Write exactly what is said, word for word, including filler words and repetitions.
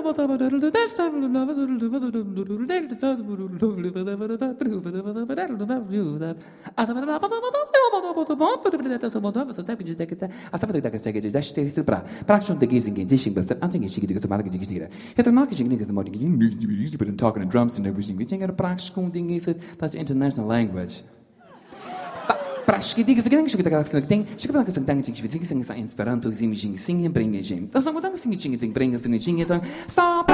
talking and drums and everything. We think at a practical thing is it that's international language. Prashki diga segeng shukita ka sing ting shukita ka sing tang ching shukita sing sa Esperanto sing sing sing bringe jim. Ta sang tang sing ching sing bringe sing ching sing sa